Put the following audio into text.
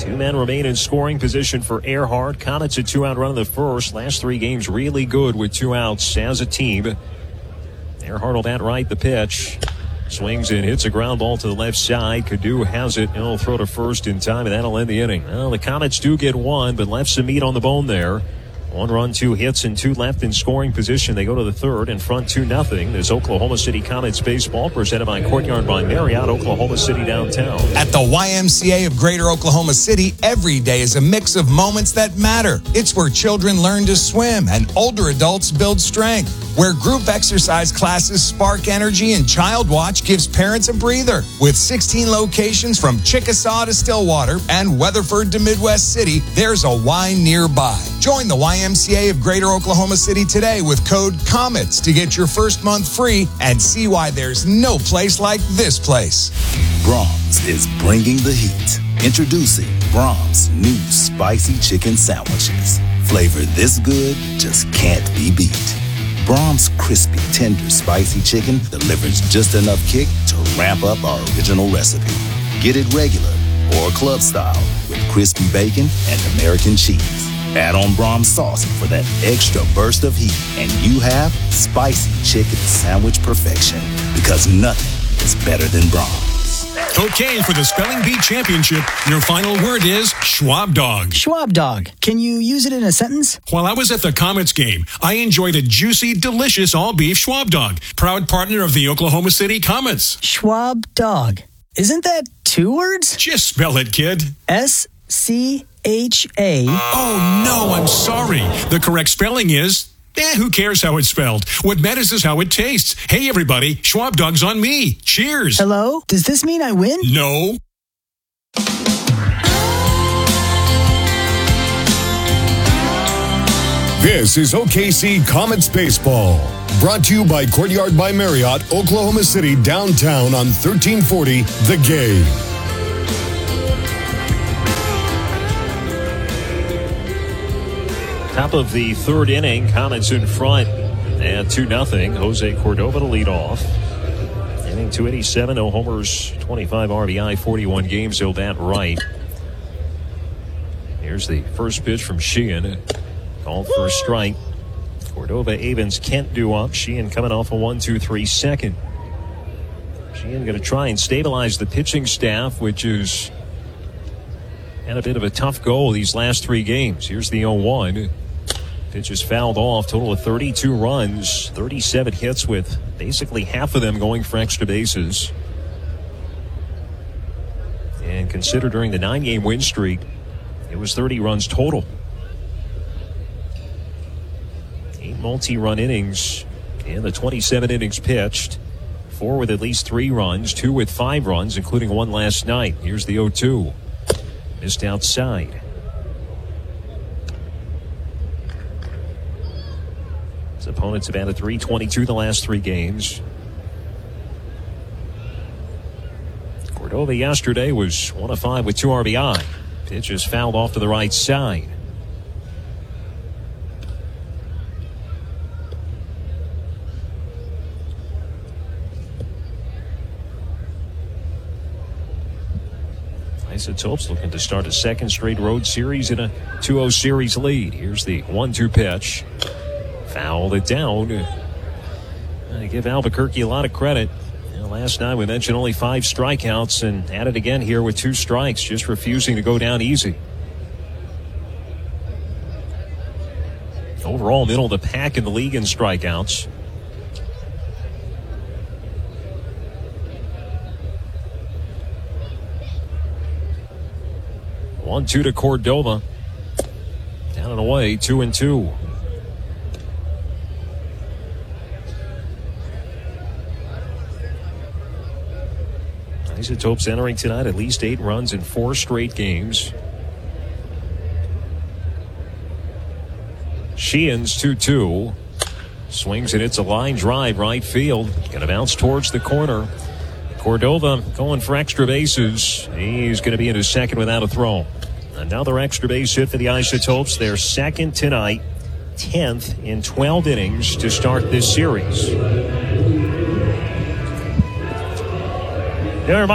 Two men remain in scoring position for Earhart. Comets a 2-out run in the first. Last 3 games really good with 2 outs as a team. Earhart will bat right the pitch. Swings and hits a ground ball to the left side. Cadu has it, and he'll throw to first in time, and that'll end the inning. Well, the Comets do get one, but left some meat on the bone there. 1 run, 2 hits, and 2 left in scoring position. They go to the third in front 2-0. This Oklahoma City Comets baseball presented by Courtyard by Marriott, Oklahoma City downtown. At the YMCA of Greater Oklahoma City, every day is a mix of moments that matter. It's where children learn to swim and older adults build strength. Where group exercise classes spark energy and Child Watch gives parents a breather. With 16 locations from Chickasaw to Stillwater and Weatherford to Midwest City, there's a Y nearby. Join the YMCA of Greater Oklahoma City today with code COMETS to get your first month free and see why there's no place like this place. Braum's is bringing the heat. Introducing Braum's new spicy chicken sandwiches. Flavor this good just can't be beat. Braum's crispy, tender, spicy chicken delivers just enough kick to ramp up our original recipe. Get it regular or club style with crispy bacon and American cheese. Add on Braum's sauce for that extra burst of heat, and you have spicy chicken sandwich perfection, because nothing is better than Braum's. Okay, for the Spelling Bee Championship, your final word is Schwab Dog. Schwab Dog. Can you use it in a sentence? While I was at the Comets game, I enjoyed a juicy, delicious all-beef Schwab Dog, proud partner of the Oklahoma City Comets. Schwab Dog. Isn't that 2 words? Just spell it, kid. S-C-H-A. Oh, no, I'm sorry. The correct spelling is... who cares how it's spelled? What matters is how it tastes. Hey, everybody, Schwab Dog's on me. Cheers. Hello? Does this mean I win? No. This is OKC Comets Baseball. Brought to you by Courtyard by Marriott, Oklahoma City, downtown on 1340 The Game. Top of the third inning, Comets in front at 2-0. Jose Cordova to lead off. Inning 287, no homers, 25 RBI, 41 games, he'll bat right. Here's the first pitch from Sheehan. Called for a strike. Cordova, Avens, Kent due up. Sheehan coming off a 1-2-3 second. Sheehan going to try and stabilize the pitching staff, which is had a bit of a tough go these last 3 games. Here's the 0-1. Pitch is fouled off. Total of 32 runs, 37 hits, with basically half of them going for extra bases. And consider during the 9-game win streak, it was 30 runs total. 8 multi-run innings in the 27 innings pitched. 4 with at least 3 runs, 2 with 5 runs, including 1 last night. Here's the 0-2. Missed outside. His opponents have batted .322 the last 3 games. Cordova yesterday was 1 of 5 with 2 RBI. Pitch is fouled off to the right side. Isotopes looking to start a second straight road series in a 2-0 series lead. Here's the 1-2 pitch. Fouled it down. I give Albuquerque a lot of credit. Last night we mentioned only 5 strikeouts, and at it again here with 2 strikes, just refusing to go down easy. Overall, middle of the pack in the league in strikeouts. One-two to Cordova. Down and away, 2-2. Isotopes entering tonight at least 8 runs in 4 straight games. Sheehan's 2-2. Swings and hits a line drive right field. Gonna bounce towards the corner. Cordova going for extra bases. He's going to be in his second without a throw. Another extra base hit for the Isotopes. Their second tonight, 10th in 12 innings to start this series.